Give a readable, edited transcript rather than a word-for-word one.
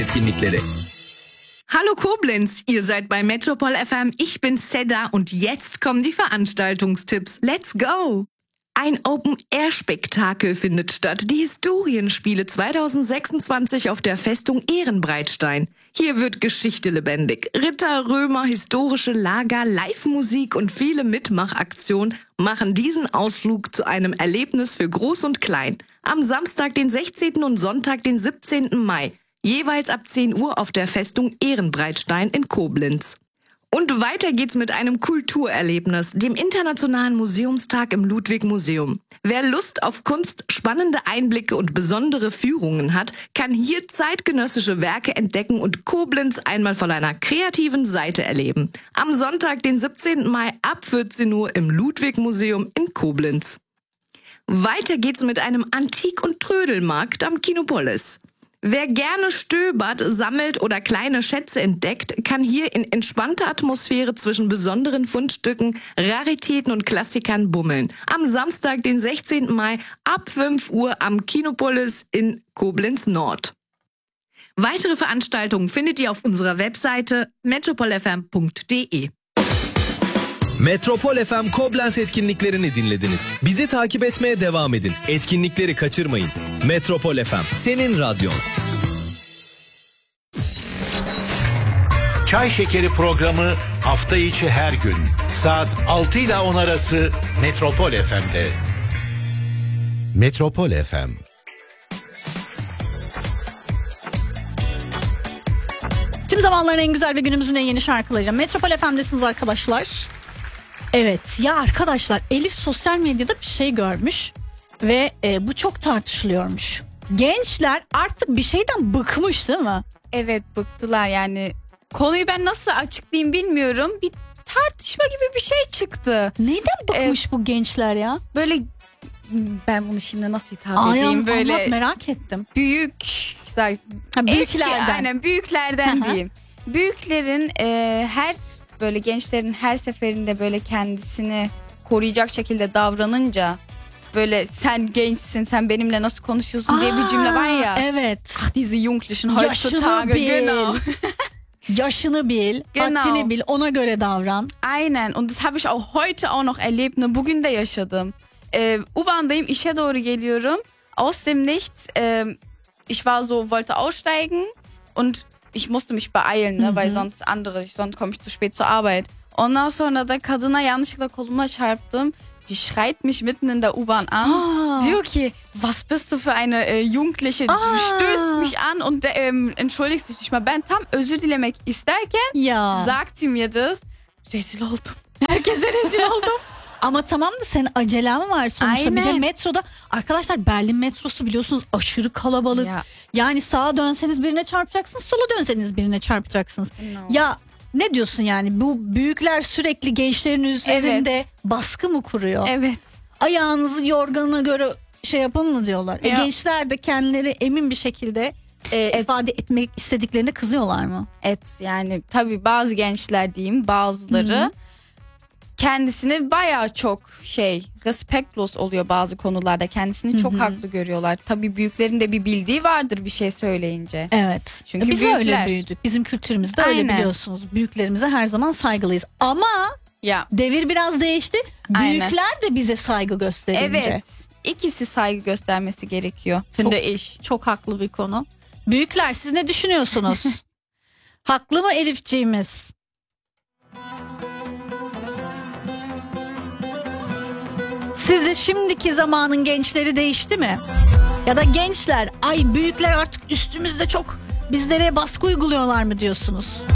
etkinlikleri. Hallo Koblenz, ihr seid bei Metropol FM, ich bin Seda und jetzt kommen die Veranstaltungstipps. Let's go! Ein Open-Air-Spektakel findet statt, die Historienspiele 2026 auf der Festung Ehrenbreitstein. Hier wird Geschichte lebendig. Ritter, Römer, historische Lager, Live-Musik und viele Mitmachaktionen machen diesen Ausflug zu einem Erlebnis für Groß und Klein. Am Samstag, den 16. und Sonntag, den 17. Mai. Jeweils ab 10 Uhr auf der Festung Ehrenbreitstein in Koblenz. Und weiter geht's mit einem Kulturerlebnis, dem Internationalen Museumstag im Ludwig-Museum. Wer Lust auf Kunst, spannende Einblicke und besondere Führungen hat, kann hier zeitgenössische Werke entdecken und Koblenz einmal von einer kreativen Seite erleben. Am Sonntag, den 17. Mai ab 14 Uhr im Ludwig-Museum in Koblenz. Weiter geht's mit einem Antik- und Trödelmarkt am Kinopolis. Wer gerne stöbert, sammelt oder kleine Schätze entdeckt, kann hier in entspannter Atmosphäre zwischen besonderen Fundstücken, Raritäten und Klassikern bummeln. Am Samstag, den 16. Mai ab 5 Uhr am Kinopolis in Koblenz Nord. Weitere Veranstaltungen findet ihr auf unserer Webseite metropolfm.de. Metropol FM Koblenz etkinliklerini dinlediniz. Bizi takip etmeye devam edin. Etkinlikleri kaçırmayın. Metropol FM, senin radyon. Çay Şekeri programı hafta içi her gün saat 6 ile 10 arası Metropol FM'de. Metropol FM. Tüm zamanların en güzel ve günümüzün en yeni şarkılarıyla Metropol FM'desiniz arkadaşlar. Evet ya arkadaşlar, Elif sosyal medyada bir şey görmüş ve bu çok tartışılıyormuş. Gençler artık bir şeyden bıkmış değil mi? Evet, bıktılar yani. Konuyu ben nasıl açıklayayım bilmiyorum. Bir tartışma gibi bir şey çıktı. Neyden bıkmış bu gençler ya? Böyle, ben bunu şimdi nasıl hitap edeyim? Böyle anlat, merak ettim. Büyüklerden. Aynen, büyüklerden diyeyim. Büyüklerin her böyle gençlerin her seferinde böyle kendisini koruyacak şekilde davranınca, böyle sen gençsin, sen benimle nasıl konuşuyorsun diye bir cümle var ya. Evet. Diese Jugendlichen heutzutage, genau. Yaşını bil, haddini bil, ona göre davran. Aynen, und das habe ich auch heute auch noch erlebt. Bugün de yaşadım. U-Bahn'dayım, işe doğru geliyorum. Aus dem Nichts, ich wollte aussteigen und ich musste mich beeilen, ne, weil sonst komme ich zu spät zur Arbeit. Ondan sonra da kadına yanlışlıkla koluma çarptım. Die schreit mich mitten in der U-Bahn an. Diyor ki, was bist du für eine Jugendliche? Du stößt mich an und entschuldigst dich nicht mal. Ben tam özür dilemek isterken sagt sie mir das. Rezil oldum. Herkese rezil oldum. Ama tamam da senin acelen var sonuçta. Aynen. Bir de metroda arkadaşlar, Berlin metrosu biliyorsunuz aşırı kalabalık. Ya. Yani sağa dönseniz birine çarpacaksınız, sola dönseniz birine çarpacaksınız. No. Ya ne diyorsun yani, bu büyükler sürekli gençlerin üzerinde baskı mı kuruyor? Evet. Ayağınızı yorganına göre şey yapın mı diyorlar. Gençler de kendileri emin bir şekilde ifade etmek istediklerine kızıyorlar mı? Evet, yani tabii bazı gençler diyeyim, bazıları kendisini bayağı çok respektlos oluyor bazı konularda. Kendisini çok haklı görüyorlar. Tabii büyüklerin de bir bildiği vardır bir şey söyleyince. Evet. Çünkü biz büyükler öyle büyüdük. Bizim kültürümüzde öyle biliyorsunuz. Büyüklerimize her zaman saygılıyız. Ama devir biraz değişti. Büyükler de bize saygı gösterince. Evet. İkisi saygı göstermesi gerekiyor. Çok haklı bir konu. Büyükler, siz ne düşünüyorsunuz? Haklı mı Elifciğimiz? Sizce şimdiki zamanın gençleri değişti mi? Ya da gençler, büyükler artık üstümüzde çok bizlere baskı uyguluyorlar mı diyorsunuz?